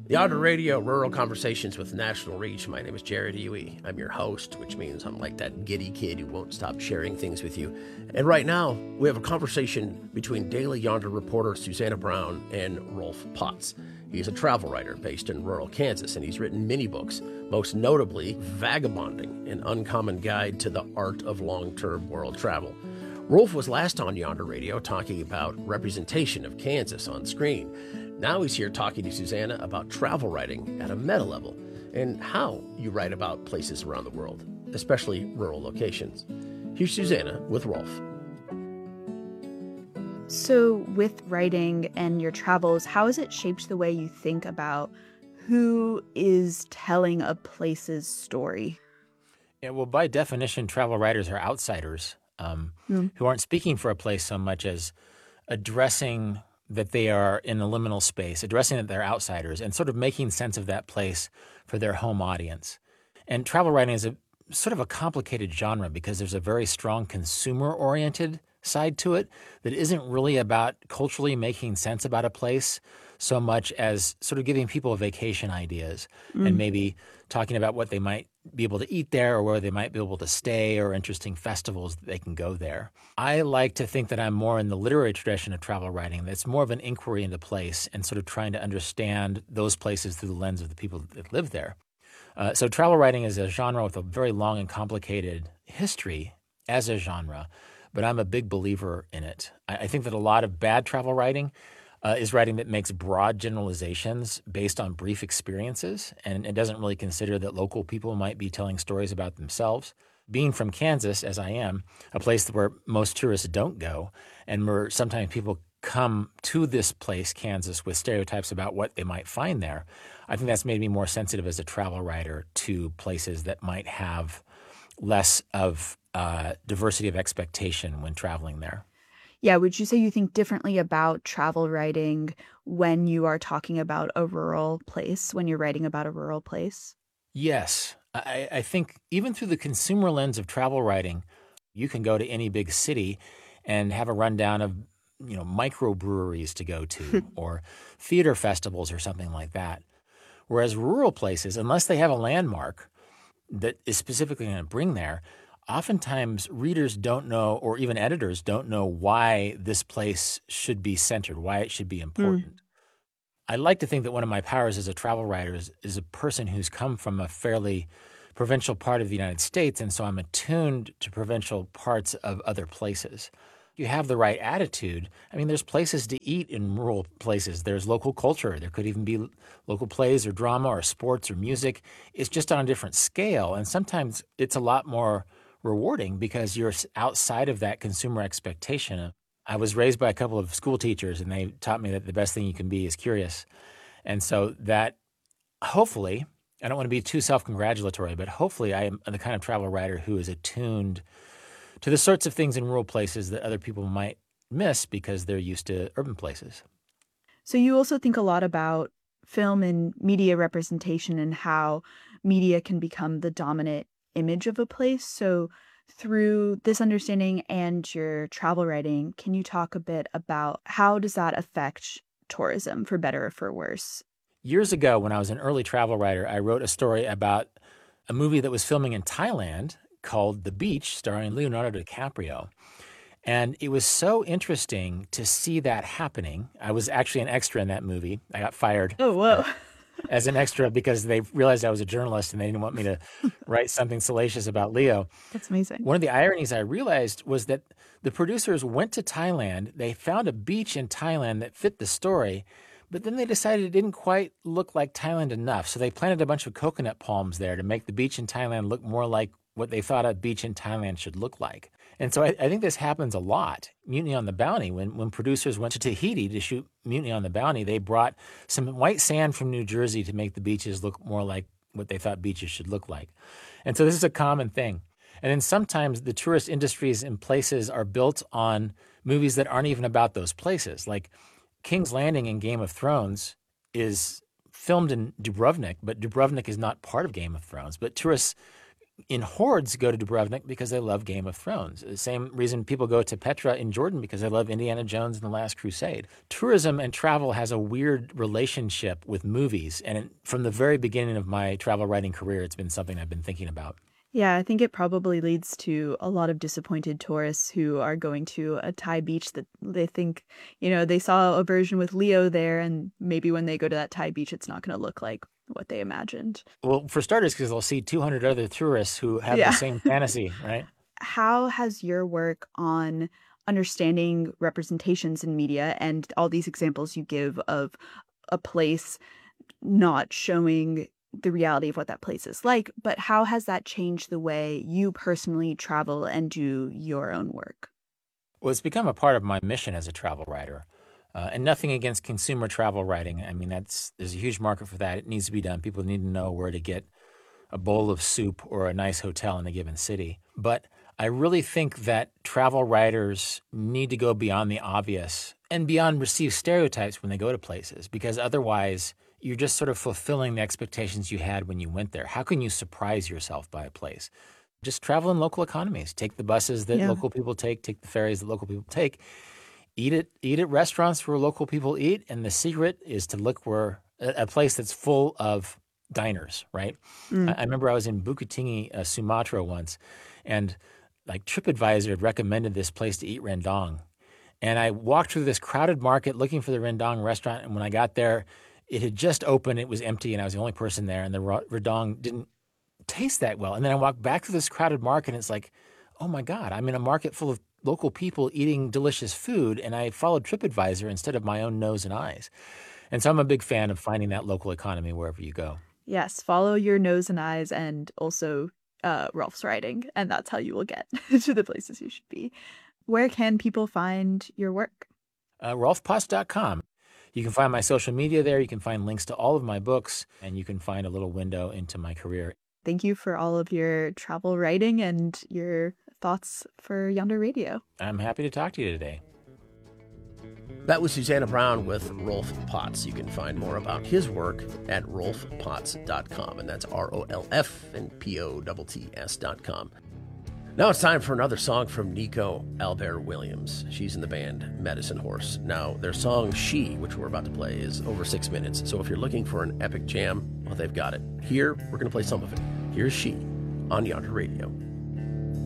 Yonder Radio, Rural Conversations with National Reach. My name is Jared Huey. I'm your host, which means I'm like that giddy kid who won't stop sharing things with you. And right now, we have a conversation between Daily Yonder reporter Susanna Brown and Rolf Potts. He's a travel writer based in rural Kansas, and he's written many books, most notably Vagabonding, an uncommon guide to the art of long-term world travel. Rolf was last on Yonder Radio talking about representation of Kansas on screen. Now he's here talking to Susanna about travel writing at a meta level and how you write about places around the world, especially rural locations. Here's Susanna with Rolf. So with writing and your travels, how has it shaped the way you think about who is telling a place's story? Yeah, well, by definition, travel writers are outsiders who aren't speaking for a place so much as addressing that they are in a liminal space, addressing that they're outsiders, and sort of making sense of that place for their home audience. And travel writing is a sort of a complicated genre because there's a very strong consumer-oriented side to it that isn't really about culturally making sense about a place so much as sort of giving people vacation ideas and maybe talking about what they might be able to eat there or where they might be able to stay or interesting festivals that they can go there. I like to think that I'm more in the literary tradition of travel writing. That's more of an inquiry into place and sort of trying to understand those places through the lens of the people that live there. So travel writing is a genre with a very long and complicated history as a genre, but I'm a big believer in it. I think that a lot of bad travel writing is writing that makes broad generalizations based on brief experiences, and it doesn't really consider that local people might be telling stories about themselves. Being from Kansas, as I am, a place where most tourists don't go, and where sometimes people come to this place, Kansas, with stereotypes about what they might find there, I think that's made me more sensitive as a travel writer to places that might have less of diversity of expectation when traveling there. Yeah, would you say you think differently about travel writing when you are talking about a rural place, when you're writing about a rural place? Yes. I think even through the consumer lens of travel writing, you can go to any big city and have a rundown of, microbreweries to go to or theater festivals or something like that. Whereas rural places, unless they have a landmark that is specifically going to bring there, oftentimes readers don't know, or even editors don't know, why this place should be centered, why it should be important. I like to think that one of my powers as a travel writer is a person who's come from a fairly provincial part of the United States, and so I'm attuned to provincial parts of other places. You have the right attitude. I mean, there's places to eat in rural places. There's local culture. There could even be local plays or drama or sports or music. It's just on a different scale, and sometimes it's a lot more rewarding because you're outside of that consumer expectation. I was raised by a couple of school teachers, and they taught me that the best thing you can be is curious. And so that hopefully, I don't want to be too self-congratulatory, but hopefully I am the kind of travel writer who is attuned to the sorts of things in rural places that other people might miss because they're used to urban places. So you also think a lot about film and media representation and how media can become the dominant image of a place. So through this understanding and your travel writing, can you talk a bit about how does that affect tourism, for better or for worse? Years ago, when I was an early travel writer, I wrote a story about a movie that was filming in Thailand called The Beach, starring Leonardo DiCaprio. And it was so interesting to see that happening. I was actually an extra in that movie. I got fired. Oh, whoa. As an extra because they realized I was a journalist and they didn't want me to write something salacious about Leo. That's amazing. One of the ironies I realized was that the producers went to Thailand. They found a beach in Thailand that fit the story, but then they decided it didn't quite look like Thailand enough. So they planted a bunch of coconut palms there to make the beach in Thailand look more like what they thought a beach in Thailand should look like. And so I think this happens a lot. Mutiny on the Bounty, when producers went to Tahiti to shoot Mutiny on the Bounty, they brought some white sand from New Jersey to make the beaches look more like what they thought beaches should look like. And so this is a common thing. And then sometimes the tourist industries and places are built on movies that aren't even about those places. Like King's Landing in Game of Thrones is filmed in Dubrovnik, but Dubrovnik is not part of Game of Thrones. But tourists in hordes go to Dubrovnik because they love Game of Thrones. The same reason people go to Petra in Jordan because they love Indiana Jones and The Last Crusade. Tourism and travel has a weird relationship with movies. And from the very beginning of my travel writing career, it's been something I've been thinking about. Yeah, I think it probably leads to a lot of disappointed tourists who are going to a Thai beach that they think, they saw a version with Leo there, and maybe when they go to that Thai beach, it's not going to look like what they imagined. Well, for starters, because they'll see 200 other tourists who have the same fantasy, right? How has your work on understanding representations in media and all these examples you give of a place not showing the reality of what that place is like, but how has that changed the way you personally travel and do your own work? Well, it's become a part of my mission as a travel writer. And nothing against consumer travel writing. I mean, there's a huge market for that. It needs to be done. People need to know where to get a bowl of soup or a nice hotel in a given city. But I really think that travel writers need to go beyond the obvious and beyond received stereotypes when they go to places, because otherwise you're just sort of fulfilling the expectations you had when you went there. How can you surprise yourself by a place? Just travel in local economies. Take the buses that local people take the ferries that local people take. Eat at restaurants where local people eat, and the secret is to look where a place that's full of diners, right? I remember I was in Bukit Tinggi, Sumatra once, and like TripAdvisor had recommended this place to eat rendang. And I walked through this crowded market looking for the rendang restaurant, and when I got there, it had just opened, it was empty, and I was the only person there, and the rendang didn't taste that well. And then I walked back to this crowded market, and it's like, oh my God, I'm in a market full of local people eating delicious food, and I followed TripAdvisor instead of my own nose and eyes. And so I'm a big fan of finding that local economy wherever you go. Yes, follow your nose and eyes, and also Rolf's writing, and that's how you will get to the places you should be. Where can people find your work? RolfPotts.com. You can find my social media there. You can find links to all of my books, and you can find a little window into my career. Thank you for all of your travel writing and your thoughts for Yonder Radio. I'm happy to talk to you today. That was Susanna Brown with Rolf Potts. You can find more about his work at rolfpotts.com, and that's ROLF and POTTS.com. Now it's time for another song from Nico Albert-Williams. She's in the band Medicine Horse. Now, their song She, which we're about to play, is over 6 minutes. So if you're looking for an epic jam, well, they've got it. Here, we're going to play some of it. Here's She on Yonder Radio.